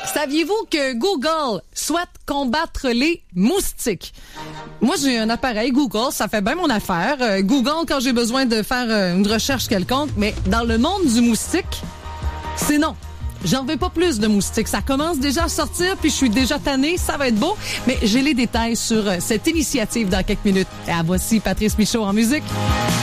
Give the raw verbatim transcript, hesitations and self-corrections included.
Saviez-vous que Google souhaite combattre les moustiques? Moi, j'ai un appareil Google, ça fait bien mon affaire. Euh, Google quand j'ai besoin de faire euh, une recherche quelconque, mais dans le monde du moustique, c'est non. J'en veux pas plus de moustiques. Ça commence déjà à sortir, puis je suis déjà tannée. Ça va être beau. Mais j'ai les détails sur euh, cette initiative dans quelques minutes. Et ah, voici Patrice Michaud en musique.